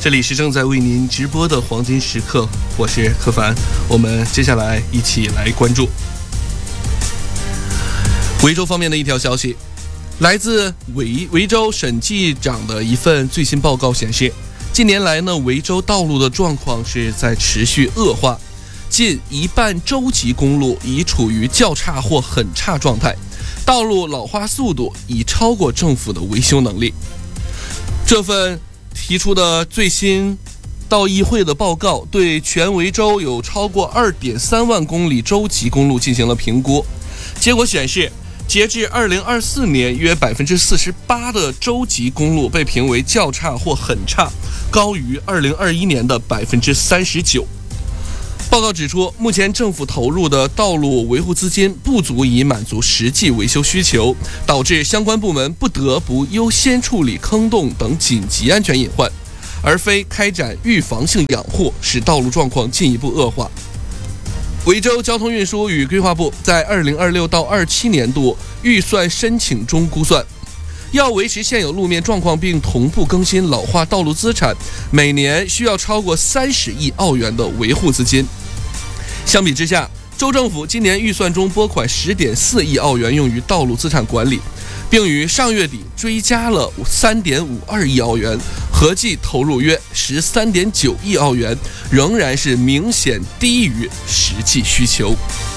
这里是正在为您直播的黄金时刻，我是柯凡。我们接下来一起来关注维州方面的一条消息。来自维州审计长的一份最新报告显示，近年来呢，维州道路的状况是在持续恶化，近一半州级公路已处于较差或很差状态，道路老化速度已超过政府的维修能力。这份提出的最新到议会的报告对全维州有超过 2.3 万公里州级公路进行了评估，结果显示，截至2024年，约 48% 的州级公路被评为较差或很差，高于2021年的 39%。报告指出，目前政府投入的道路维护资金不足以满足实际维修需求，导致相关部门不得不优先处理坑洞等紧急安全隐患，而非开展预防性养护，使道路状况进一步恶化。维州交通运输与规划部在2026到27年度预算申请中估算，要维持现有路面状况并同步更新老化道路资产，每年需要超过30亿澳元的维护资金。相比之下，州政府今年预算中拨款 10.4 亿澳元用于道路资产管理，并于上月底追加了 3.52 亿澳元，合计投入约 13.9 亿澳元，仍然是明显低于实际需求。